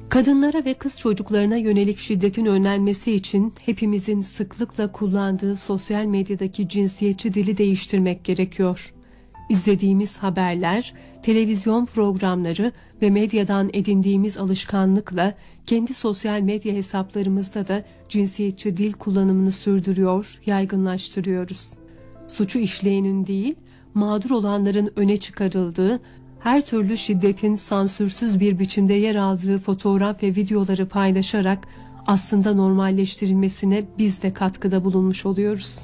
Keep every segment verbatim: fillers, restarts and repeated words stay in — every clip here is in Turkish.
Kadınlara ve kız çocuklarına yönelik şiddetin önlenmesi için hepimizin sıklıkla kullandığı sosyal medyadaki cinsiyetçi dili değiştirmek gerekiyor. İzlediğimiz haberler, televizyon programları ve medyadan edindiğimiz alışkanlıkla kendi sosyal medya hesaplarımızda da cinsiyetçi dil kullanımını sürdürüyor, yaygınlaştırıyoruz. Suçu işleyenin değil, mağdur olanların öne çıkarıldığı, her türlü şiddetin sansürsüz bir biçimde yer aldığı fotoğraf ve videoları paylaşarak aslında normalleştirilmesine biz de katkıda bulunmuş oluyoruz.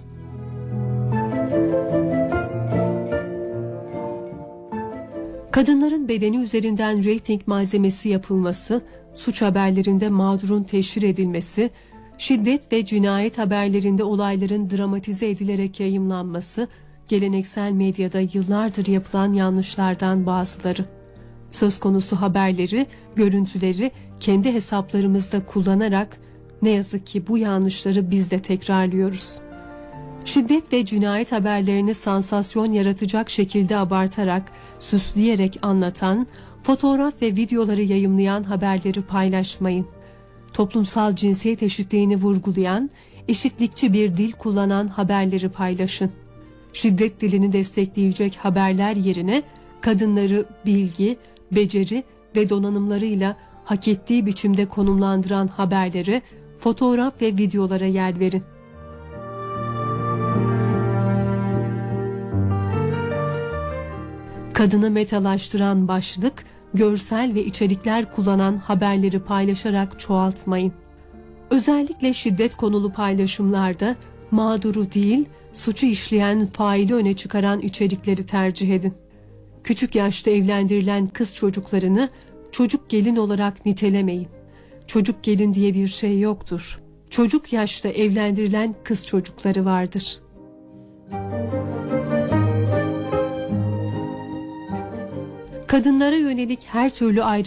Kadınların bedeni üzerinden reyting malzemesi yapılması, suç haberlerinde mağdurun teşhir edilmesi, şiddet ve cinayet haberlerinde olayların dramatize edilerek yayımlanması, geleneksel medyada yıllardır yapılan yanlışlardan bazıları. Söz konusu haberleri, görüntüleri kendi hesaplarımızda kullanarak ne yazık ki bu yanlışları biz de tekrarlıyoruz. Şiddet ve cinayet haberlerini sansasyon yaratacak şekilde abartarak, süsleyerek anlatan, fotoğraf ve videoları yayımlayan haberleri paylaşmayın. Toplumsal cinsiyet eşitliğini vurgulayan, eşitlikçi bir dil kullanan haberleri paylaşın. Şiddet dilini destekleyecek haberler yerine kadınları bilgi, beceri ve donanımlarıyla hak ettiği biçimde konumlandıran haberleri, fotoğraf ve videolara yer verin. Kadını metalaştıran başlık, görsel ve içerikler kullanan haberleri paylaşarak çoğaltmayın. Özellikle şiddet konulu paylaşımlarda mağduru değil, suçu işleyen faili öne çıkaran içerikleri tercih edin. Küçük yaşta evlendirilen kız çocuklarını çocuk gelin olarak nitelemeyin. Çocuk gelin diye bir şey yoktur. Çocuk yaşta evlendirilen kız çocukları vardır. Kadınlara yönelik her türlü ayrı